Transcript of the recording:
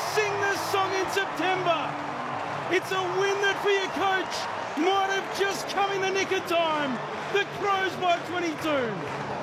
sing this song in September. It's a win that for your coach might have just come in the nick of time. The Crows by 22.